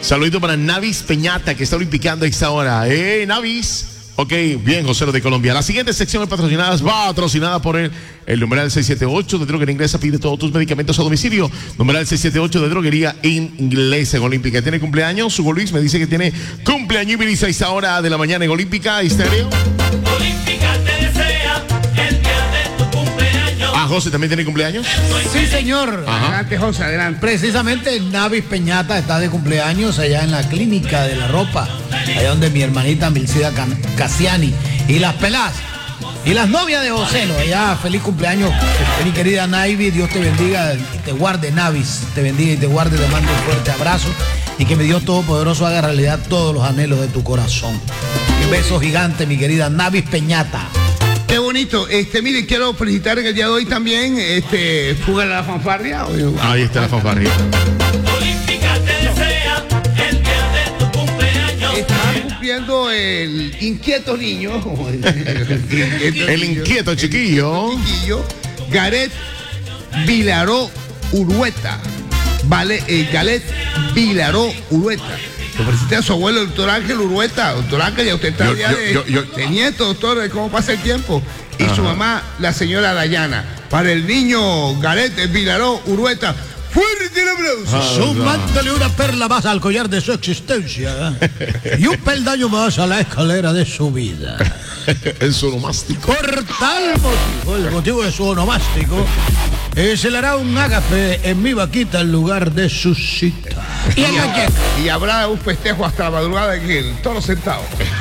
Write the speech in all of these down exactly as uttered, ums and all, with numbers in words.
Saludito para Navis Peñata, que está olimpicando a esta hora. ¡Eh, Navis! Ok, bien, José de Colombia. La siguiente sección es patrocinada, va patrocinada por el, el numeral seis siete ocho de Droguería Inglesa. Pide todos tus medicamentos a domicilio. Numeral seis siete ocho de Droguería Inglesa en Olímpica. ¿Tiene cumpleaños? Hugo Luis me dice que tiene cumpleaños y a esta hora de la mañana en Olímpica. Estéreo. Olímpica te desea el día de tu cumpleaños. Ah, José también tiene cumpleaños. Sí, señor. Ajá. Adelante, José, adelante. Precisamente Navis Peñata está de cumpleaños allá en la clínica de la ropa, allá donde mi hermanita Milcida Cassiani y las pelas y las novias de Joselo. Allá, feliz cumpleaños, mi querida Navis. Dios te bendiga y te guarde, Navis. Te bendiga y te guarde. Te mando un fuerte abrazo y que mi Dios Todopoderoso haga realidad todos los anhelos de tu corazón. Un beso gigante, mi querida Navis Peñata. Qué bonito. Este, mire, quiero felicitar en el día de hoy también, este, Fuga a la Fanfarria. Ahí está la fanfarria. Olímpica te desea el día de tu cumpleaños. Está cumpliendo el inquieto niño. el, El inquieto chiquillo. chiquillo, Gareth Vilaró Urueta. Vale, eh, Gareth Vilaró Urueta. Lo presenta a su abuelo, el doctor Ángel Urueta. Doctor Ángel, ya usted está Yo- ya yo- de, yo- yo- de nieto, doctor, de cómo pasa el tiempo. Y Ajá. su mamá, la señora Dayana. Para el niño Gareth Vilaró Urueta. ¡Fuerte el aplauso! Sumándole una perla más al collar de su existencia, ¿eh? Y un peldaño más a la escalera de su vida. El sonomástico. Por tal motivo, el motivo de su onomástico, eh, se le hará un ágape en mi vaquita en lugar de su cita. Y en la que Y habrá un festejo hasta la madrugada en el Toro Sentado.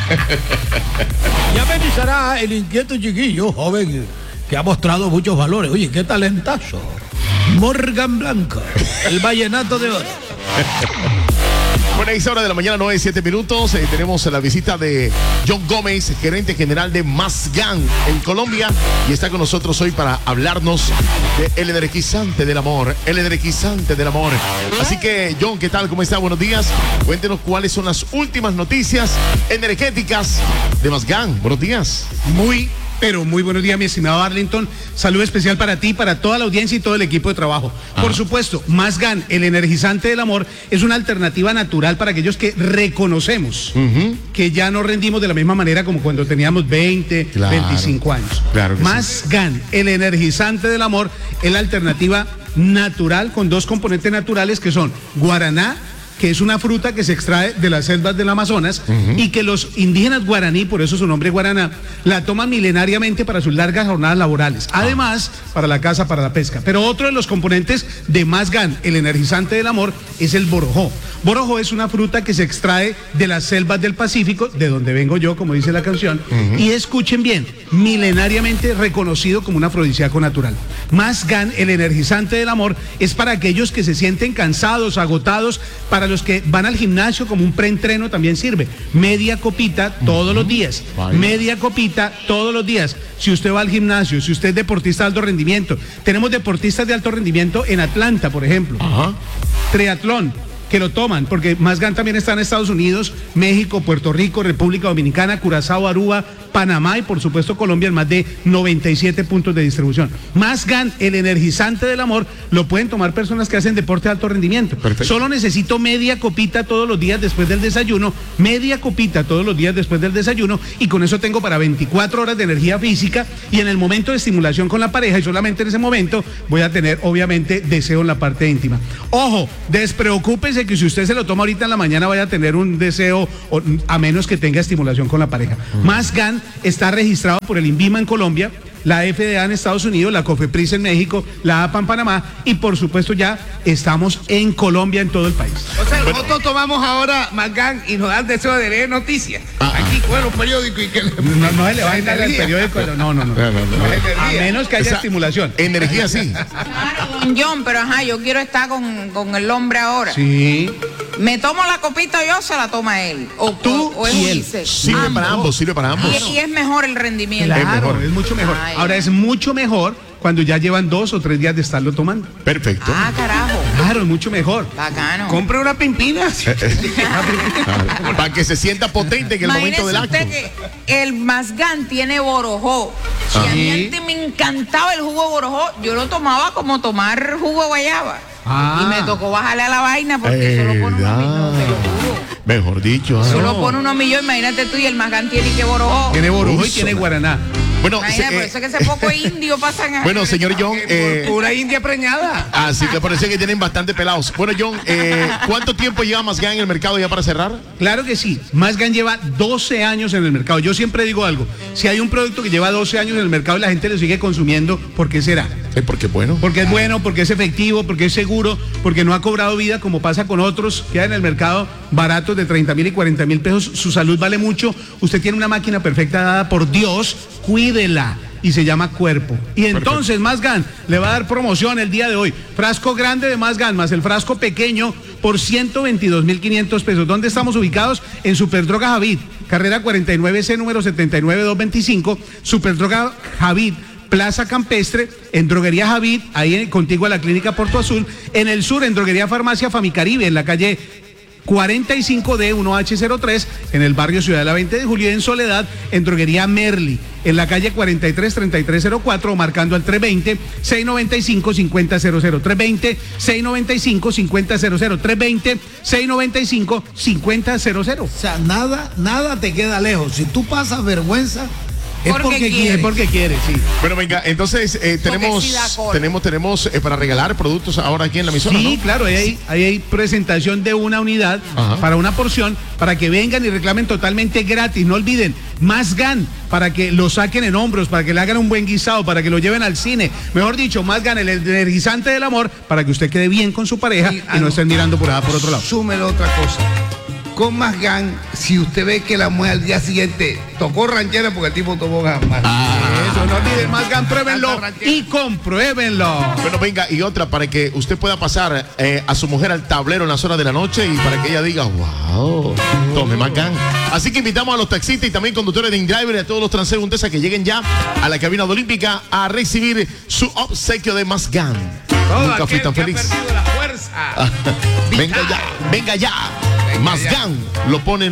y amenizará el inquieto chiquillo, joven, que ha mostrado muchos valores. Oye, qué talentazo. Morgan Blanco, el vallenato de oro. Bueno, a esta hora de la mañana, nueve, siete minutos, eh, tenemos la visita de John Gómez, gerente general de Mazgan en Colombia, y está con nosotros hoy para hablarnos de el energizante del amor, el energizante del amor. Así que, John, ¿qué tal? ¿Cómo está? Buenos días. Cuéntenos cuáles son las últimas noticias energéticas de Mazgan. Buenos días. Muy, pero muy buenos días, mi estimado Arlington. Salud especial para ti, para toda la audiencia y todo el equipo de trabajo. Por Ajá. supuesto, Mazgan, el energizante del amor, es una alternativa natural para aquellos que reconocemos Ujú. que ya no rendimos de la misma manera como cuando teníamos veinte, Claro. veinticinco años. Claro que sí. Mazgan, el energizante del amor, es la alternativa natural con dos componentes naturales que son guaraná, que es una fruta que se extrae de las selvas del Amazonas y que los indígenas guaraní, por eso su nombre guaraná, la toman milenariamente para sus largas jornadas laborales. Además, para la caza, para la pesca. Pero otro de los componentes de Mazgan, el energizante del amor, es el borojó. Borojó es una fruta que se extrae de las selvas del Pacífico, de donde vengo yo, como dice la canción, y escuchen bien, milenariamente reconocido como un afrodisíaco natural. Mazgan, el energizante del amor, es para aquellos que se sienten cansados, agotados, para los que van al gimnasio como un preentreno también sirve. Media copita todos los días. Vaya. Media copita todos los días. Si usted va al gimnasio, si usted es deportista de alto rendimiento, tenemos deportistas de alto rendimiento en Atlanta, por ejemplo. Ajá. Triatlón, que lo toman, porque Mazgan también está en Estados Unidos, México, Puerto Rico, República Dominicana, Curazao, Aruba, Panamá y por supuesto Colombia en más de noventa y siete puntos de distribución. Mazgan, el energizante del amor, lo pueden tomar personas que hacen deporte de alto rendimiento. Perfecto. Solo necesito media copita todos los días después del desayuno, media copita todos los días después del desayuno y con eso tengo para veinticuatro horas de energía física y en el momento de estimulación con la pareja y solamente en ese momento voy a tener obviamente deseo en la parte íntima. Ojo, despreocúpese que si usted se lo toma ahorita en la mañana vaya a tener un deseo o- a menos que tenga estimulación con la pareja. Mazgan está registrado por el INVIMA en Colombia, la F D A en Estados Unidos, la COFEPRIS en México, la APA en Panamá y por supuesto ya estamos en Colombia, en todo el país. O sea, nosotros tomamos ahora Mazgan y nos dan deseo de leer noticias. Aquí con los periódicos y que... No, no se le va a entrar el Energía. periódico, no, no, no. No, no, no. A menos que haya Esa- estimulación. Energía sí. Don John, pero ajá, yo quiero estar con, con el hombre ahora. Sí. ¿Me tomo la copita yo o se la toma él? ¿O Tú o, o es y un él. mixer? Sirve para ambos, sirve para ambos. Y, y es mejor el rendimiento. Claro, mejor. es mucho mejor. Ay. Ahora es mucho mejor cuando ya llevan dos o tres días de estarlo tomando. Perfecto. Ah, carajo. Claro, es mucho mejor. Bacano. Compre una pimpina. Para que se sienta potente en el momento Imagínese del acto. usted que el Mazgan tiene borojó. Y a mí Sí. antes me encantaba el jugo de borojó. Yo lo tomaba como tomar jugo de guayaba. Ah. Y me tocó bajarle a la vaina porque solo pone unos millones. No, te lo juro. Mejor dicho. ah. Solo pone unos millones, imagínate tú, y el Magán tiene que borojó. Tiene Borujo y Uy, tiene sola. Guaraná. Bueno, Imagínate, se- por eh, eso es que ese poco indio pasan a... bueno, señor John, eh, Pura india preñada. así que parece que tienen bastante pelados. Bueno, John, eh, ¿cuánto tiempo lleva Mazgan en el mercado ya para cerrar? Claro que sí. Mazgan lleva doce años en el mercado. Yo siempre digo algo. Si hay un producto que lleva doce años en el mercado y la gente lo sigue consumiendo, ¿por qué será? Eh, porque bueno. Porque es bueno, porque es efectivo, porque es seguro, porque no ha cobrado vida como pasa con otros que hay en el mercado baratos de treinta mil y cuarenta mil pesos. Su salud vale mucho. Usted tiene una máquina perfecta dada por Dios, cuídela. Y se llama Cuerpo. Y entonces Mazgan le va a dar promoción el día de hoy. Frasco grande de Mazgan más el frasco pequeño por ciento veintidós mil quinientos pesos. ¿Dónde estamos ubicados? En Superdroga Javid, carrera cuarenta y nueve C, número setenta y nueve mil doscientos veinticinco. Superdroga Javid, Plaza Campestre, en Droguería Javid, ahí en- contigua a la Clínica Porto Azul. En el sur, en Droguería Farmacia Famicaribe, en la calle cuarenta y cinco D uno H cero tres, en el barrio Ciudad de la veinte de Julio, y en Soledad, en Droguería Merli, en la calle cuarenta y tres treinta y tres cero cuatro, marcando al tres veinte, seiscientos noventa y cinco, cincuenta cero cero, tres veinte, seiscientos noventa y cinco, cincuenta cero cero, tres veinte, seiscientos noventa y cinco, cincuenta cero cero. O sea, nada, nada te queda lejos. Si tú pasas vergüenza, es Porque porque, quieres. quieres. Es porque quiere, sí. Bueno, venga, entonces eh, tenemos, sí da cola. tenemos, tenemos eh, para regalar productos ahora aquí en la emisora, Sí, ¿no? claro, ahí hay, ahí hay presentación de una unidad Ajá. para una porción, para que vengan y reclamen totalmente gratis. No olviden, Mazgan, para que lo saquen en hombros, para que le hagan un buen guisado, para que lo lleven al cine. Mejor dicho, Mazgan, el energizante del amor, para que usted quede bien con su pareja Sí, y ah, no no. estén mirando por allá por otro lado. Súmele otra cosa. Con Mazgan, si usted ve que la mujer al día siguiente tocó ranchera porque el tipo tomó más. Eso, no olviden, Mazgan, pruébenlo Tanta ranchera. y compruébenlo. Bueno, venga, y otra para que usted pueda pasar eh, a su mujer al tablero en las horas de la noche y para que ella diga, wow, tome Mazgan. Así que invitamos a los taxistas y también conductores de InDriver y a todos los transeúntes a que lleguen ya a la cabina de Olímpica a recibir su obsequio de Mazgan. Nunca fui tan feliz. la fuerza. Venga ya, venga ya. Mazgan lo pone en